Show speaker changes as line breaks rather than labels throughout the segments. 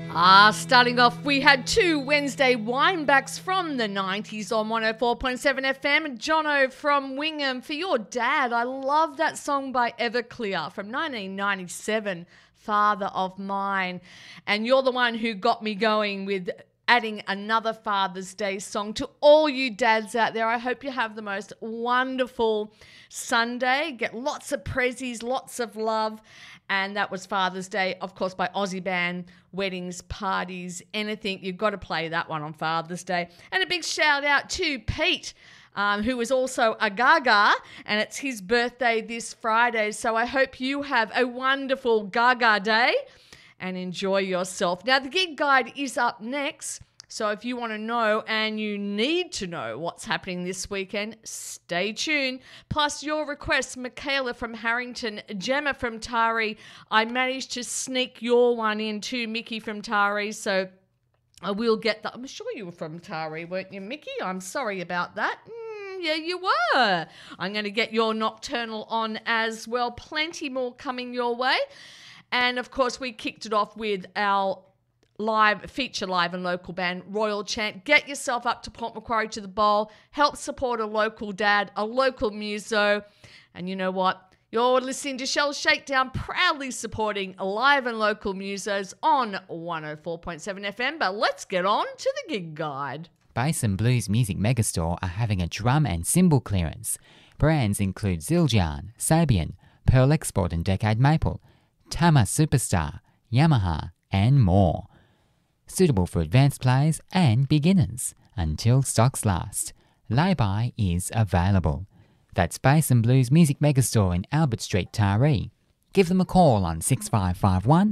Starting off, we had two Wednesday winebacks from the 90s on 104.7 FM. Jono from Wingham, For Your Dad. I love that song by Everclear from 1997, Father of Mine. And you're the one who got me going with adding another Father's Day song. To all you dads out there, I hope you have the most wonderful Sunday. Get lots of prezzies, lots of love. And that was Father's Day, of course, by Aussie Band. Weddings, parties, anything. You've got to play that one on Father's Day. And a big shout out to Pete, who is also a Gaga, and it's his birthday this Friday. So I hope you have a wonderful Gaga day and enjoy yourself. Now, the gig guide is up next. So if you want to know and you need to know what's happening this weekend, stay tuned. Plus your requests, Michaela from Harrington, Gemma from Tari. I managed to sneak your one in too, Mickey from Tari. So I will get that. I'm sure you were from Tari, weren't you, Mickey? I'm sorry about that. Yeah, you were. I'm going to get your Nocturnal on as well. Plenty more coming your way. And of course, we kicked it off with our feature live and local band, Royal Chant. Get yourself up to Port Macquarie to the Bowl. Help support a local dad, a local muso. And you know what? You're listening to Shell Shakedown, proudly supporting live and local musos on 104.7 FM. But let's get on to the gig guide.
Bass and Blues Music Megastore are having a drum and cymbal clearance. Brands include Zildjian, Sabian, Pearl Export and Decade Maple, Tama Superstar, Yamaha, and more. Suitable for advanced players and beginners until stocks last. Lay-by is available. That's Bass and Blues Music Megastore in Albert Street, Taree. Give them a call on 6551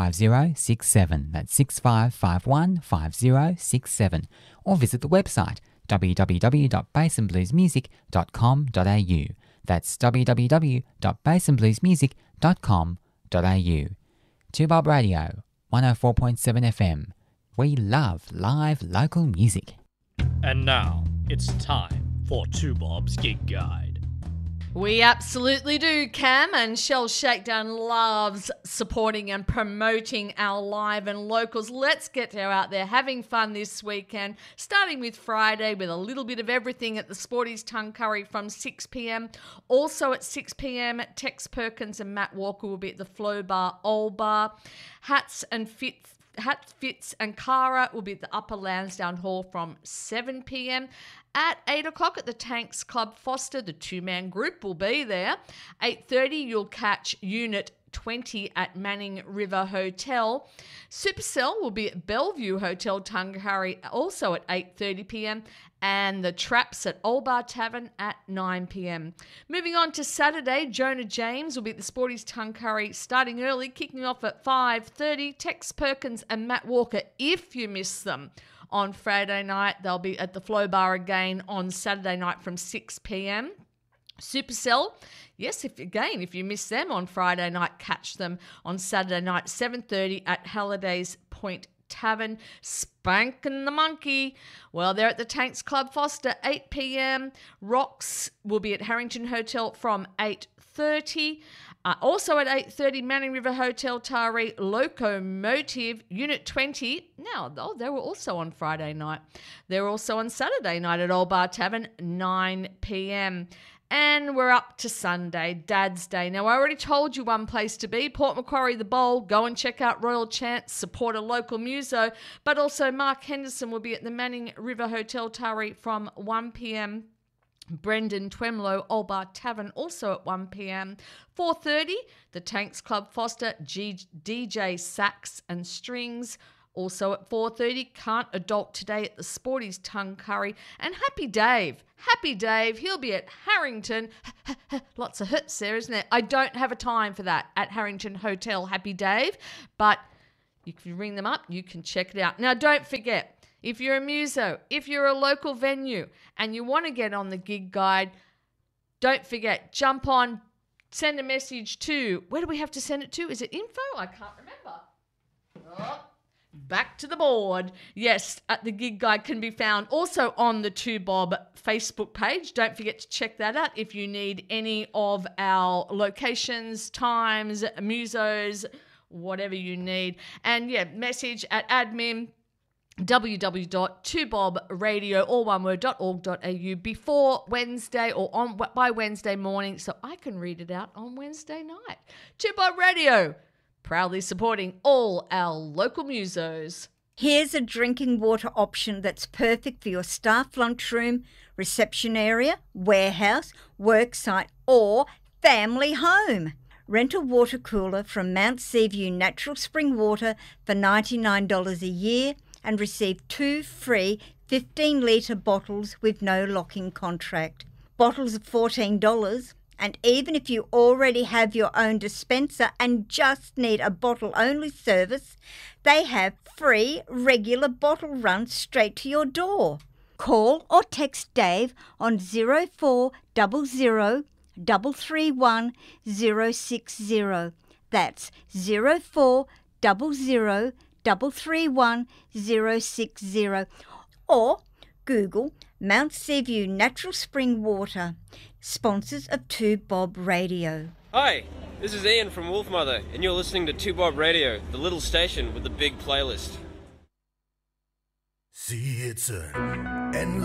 5067. That's 6551 5067. Or visit the website www.bassandbluesmusic.com.au. That's www.bassandbluesmusic.com.au. 2Bob Radio, 104.7 FM. We love live local music.
And now, it's time for 2Bob's Gig Guide.
We absolutely do, Cam, and Shell Shakedown loves supporting and promoting our live and locals. Let's get out there having fun this weekend, starting with Friday with a little bit of everything at the Sporty's Tongue Curry from 6 p.m. Also at 6 p.m, Tex Perkins and Matt Walker will be at the Flow Bar, Old Bar. Hats, Fits and Cara will be at the Upper Lansdowne Hall from 7 p.m. At 8 o'clock at the Tanks Club Foster, the two-man group will be there. 8:30 you'll catch Unit 20 at Manning River Hotel. Supercell will be at Bellevue Hotel Tungurahari also at 8:30 p.m. and the Traps at Old Bar Tavern at 9 p.m. Moving on to Saturday, Jonah James will be at the Sporty's Tongue Curry starting early, kicking off at 5:30. Tex Perkins and Matt Walker, if you miss them on Friday night, they'll be at the Flow Bar again on Saturday night from 6 p.m. Supercell, yes, if you miss them on Friday night, catch them on Saturday night, 7:30 at Halliday's Point Tavern. Spankin' the Monkey, well, they're at the Tanks Club Foster, 8 p.m. Rocks will be at Harrington Hotel from 8:30. Also at 8:30, Manning River Hotel Taree. Locomotive, Unit 20. Now, they were also on Friday night. They're also on Saturday night at Old Bar Tavern, 9 p.m. And we're up to Sunday, Dad's Day. Now, I already told you one place to be, Port Macquarie the Bowl. Go and check out Royal Chant, support a local muso. But also Mark Henderson will be at the Manning River Hotel Taree from 1 p.m. Brendan Twemlow, Old Bar Tavern, also at 1 p.m. 4:30, the Tanks Club Foster, DJ Sax and Strings. Also at 4:30, Can't Adult Today at the Sporty's Tongue Curry. And Happy Dave, he'll be at Harrington. Lots of hits there, isn't it? I don't have a time for that at Harrington Hotel, Happy Dave. But you can ring them up, you can check it out. Now, don't forget, if you're a muso, if you're a local venue and you want to get on the gig guide, don't forget, jump on, send a message to, where do we have to send it to? Is it info? I can't remember. Oh, back to the board. Yes, the gig guide can be found also on the 2Bob Facebook page. Don't forget to check that out if you need any of our locations, times, musos, whatever you need. And yeah, message at admin www.2bobradio, all one word, .org.au before Wednesday or by Wednesday morning so I can read it out on Wednesday night. 2Bob Radio, proudly supporting all our local musos.
Here's a drinking water option that's perfect for your staff lunchroom, reception area, warehouse, worksite or family home. Rent a water cooler from Mount Seaview Natural Spring Water for $99 a year and receive 2 free 15-litre bottles with no lock-in contract. Bottles are $14, and even if you already have your own dispenser and just need a bottle-only service, they have free regular bottle runs straight to your door. Call or text Dave on 0400 331 060. That's 0400 331 060. Or Google Mount Seaview Natural Spring Water, sponsors of 2Bob Radio.
Hi, this is Ian from Wolfmother, and you're listening to 2Bob Radio, the little station with the big playlist.
See, it's an endless